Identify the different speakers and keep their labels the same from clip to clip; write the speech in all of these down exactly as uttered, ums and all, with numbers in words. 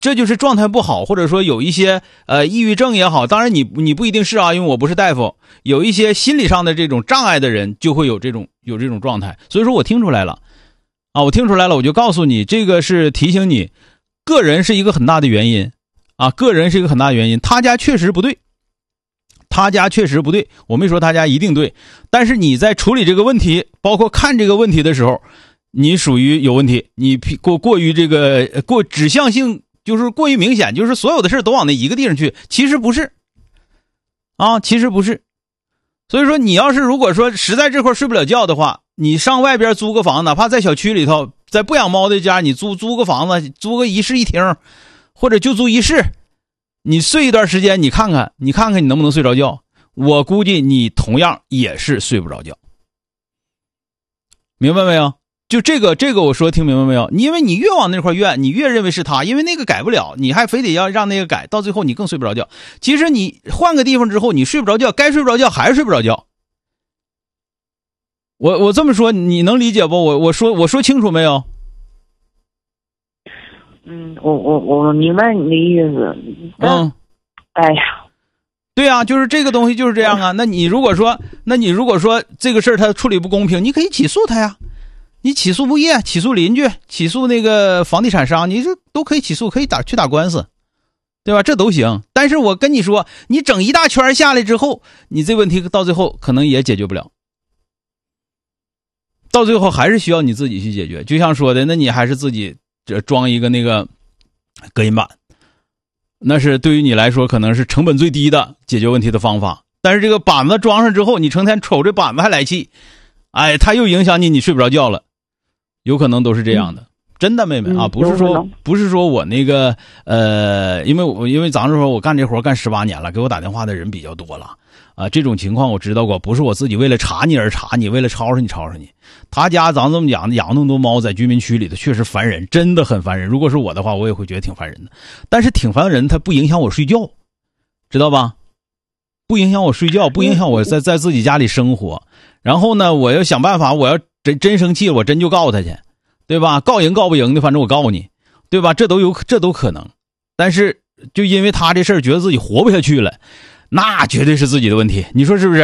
Speaker 1: 这就是状态不好，或者说有一些呃抑郁症也好，当然你你不一定是啊，因为我不是大夫，有一些心理上的这种障碍的人就会有这种有这种状态。所以说我听出来了啊，我听出来了，我就告诉你，这个是提醒你，个人是一个很大的原因啊，个人是一个很大的原因，他家确实不对，他家确实不对，我没说他家一定对，但是你在处理这个问题，包括看这个问题的时候，你属于有问题，你过过于这个过指向性。就是过于明显，就是所有的事都往那一个地方去，其实不是啊，其实不是。所以说你要是如果说实在这块睡不了觉的话，你上外边租个房，哪怕在小区里头，在不养猫的家，你租租个房子，租个一室一厅，或者就租一室，你睡一段时间，你看看你看看你能不能睡着觉，我估计你同样也是睡不着觉。明白没有？就这个这个我说听明白没有？你因为你越往那块怨，你越认为是他，因为那个改不了，你还非得要让那个改，到最后你更睡不着觉。其实你换个地方之后，你睡不着觉，该睡不着觉还是睡不着觉。我我这么说你能理解不？我我说我说清楚没有？
Speaker 2: 嗯，我我我明白你的意思。嗯，哎呀，
Speaker 1: 对啊，就是这个东西就是这样啊。那你如果说，那你如果说这个事儿他处理不公平，你可以起诉他呀。你起诉物业，起诉邻居，起诉那个房地产商，你这都可以起诉，可以打去打官司，对吧？这都行。但是我跟你说，你整一大圈下来之后，你这问题到最后可能也解决不了，到最后还是需要你自己去解决。就像说的，那你还是自己这装一个那个隔音板，那是对于你来说可能是成本最低的解决问题的方法。但是这个板子装上之后，你成天瞅着板子还来气，哎，它又影响你，你睡不着觉了。有可能都是这样的，嗯、真的妹妹啊，不是说不是说我那个呃，因为我因为咱们说我干这活干十八年了，给我打电话的人比较多了啊，这种情况我知道过，不是我自己为了查你而查你，为了吵吵你吵吵你。他家咱这么讲养那么多猫在居民区里头，确实烦人，真的很烦人。如果是我的话，我也会觉得挺烦人的，但是挺烦人，它不影响我睡觉，知道吧？不影响我睡觉，不影响我在在自己家里生活。然后呢，我要想办法，我要真真生气了，我真就告他去，对吧？告赢告不赢的，反正我告你，对吧？这都有这都可能。但是就因为他这事儿，觉得自己活不下去了，那绝对是自己的问题，你说是不是？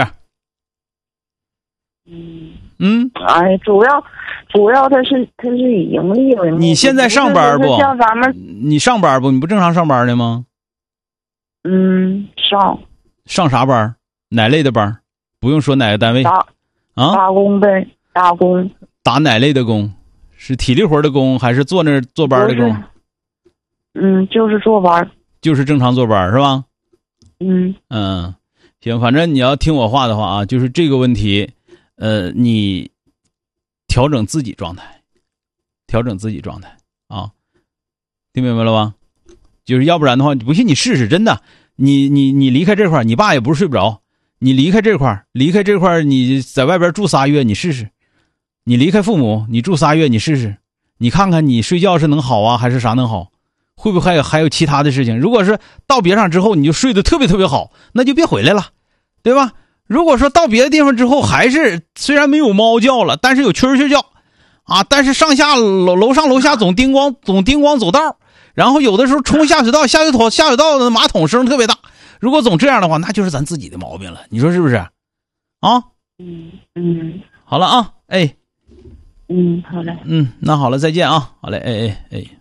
Speaker 2: 嗯
Speaker 1: 嗯，
Speaker 2: 哎，主要主要他是他是以盈利为目的。
Speaker 1: 你现在上班不？
Speaker 2: 像咱们
Speaker 1: 你上班不？你不正常上班的吗？
Speaker 2: 嗯，上
Speaker 1: 上啥班？哪类的班？不用说哪个单位。
Speaker 2: 打
Speaker 1: 啊，
Speaker 2: 打工呗，打工。
Speaker 1: 打哪类的工？是体力活的工，还是坐那儿坐班的工？
Speaker 2: 嗯，就是坐班。
Speaker 1: 就是正常坐班是吧？
Speaker 2: 嗯
Speaker 1: 嗯，行，反正你要听我话的话啊，就是这个问题，呃，你调整自己状态，调整自己状态啊，听明白了吧？就是要不然的话，不信你试试，真的，你你你离开这块，你爸也不是睡不着。你离开这块，离开这块，你在外边住仨月，你试试。你离开父母，你住仨月，你试试。你看看你睡觉是能好啊，还是啥能好？会不会还有还有其他的事情？如果是到别上之后，你就睡得特别特别好，那就别回来了，对吧？如果说到别的地方之后，还是虽然没有猫叫了，但是有蛐蛐叫啊，但是上下楼楼上楼下总叮咣总叮咣走道，然后有的时候冲下水道，下水道下水道的马桶声特别大。如果总这样的话，那就是咱自己的毛病了，你说是不是？啊？
Speaker 2: 嗯嗯，
Speaker 1: 好了啊，哎，
Speaker 2: 嗯，好嘞，
Speaker 1: 嗯，那好了，再见啊，好嘞，哎哎哎。